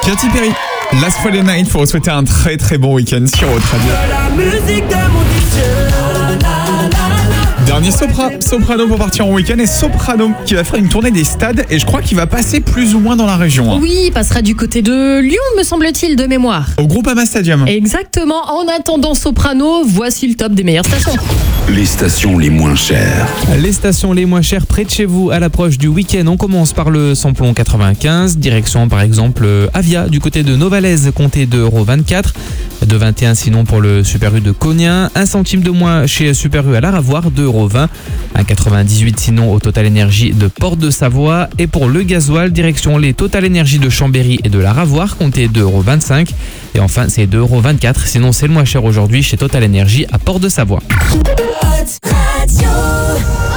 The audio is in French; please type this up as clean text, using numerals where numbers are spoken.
Katy Perry, Last Friday Night pour vous souhaiter un très très bon week-end sur votre radio. Dernier Soprano pour partir en week-end, et Soprano qui va faire une tournée des stades et je crois qu'il va passer plus ou moins dans la région. Oui, il passera du côté de Lyon, me semble-t-il, de mémoire. Au Groupama Stadium. Exactement. En attendant Soprano, voici le top des meilleures stations. Les stations les moins chères. Les stations les moins chères près de chez vous à l'approche du week-end. On commence par le samplon 95, direction par exemple Avia du côté de Novalaise, comptez 2,24 €. 2,21 sinon pour le Super U de Cognin. 1 centime de moins chez Super U à la Ravoire, 2,20 €. 1,98 sinon au Total Énergie de Porte de Savoie. Et pour le gasoil, direction les Total Énergie de Chambéry et de la Ravoire, comptez 2,25 €. Et enfin, c'est 2,24 €. Sinon, c'est le moins cher aujourd'hui chez Total Énergie à Porte de Savoie. Radio.